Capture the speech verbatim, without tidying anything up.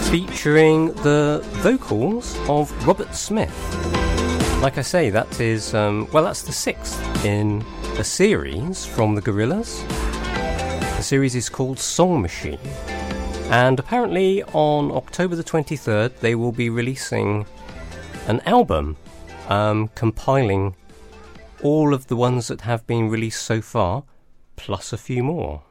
featuring the vocals of Robert Smith. Like I say, that is, um, well, that's the sixth in a series from the Gorillaz. The series is called Song Machine, and apparently on October the twenty-third they will be releasing an album um, compiling all of the ones that have been released so far, plus a few more.